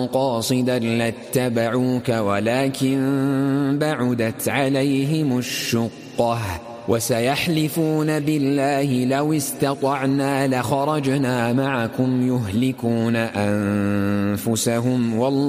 قاصدا لاتبعوك ولكن بعدت عليهم الشقة وسيحلفون بالله لو استطعنا لخرجنا معكم يهلكون أنفسهم والله